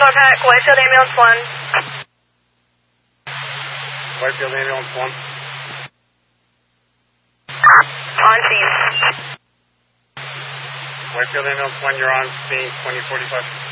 Mopac, Whitefield Ambulance 1. Whitefield Ambulance 1. On scene. Whitefield Ambulance 1, you're on scene 2045.